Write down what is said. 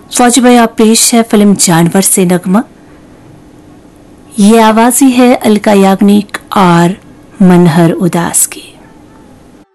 फौजी भाई आप पेश है फिल्म जानवर से नगमा। ये आवाज ही है अलका याग्निक और मनहर उदास की।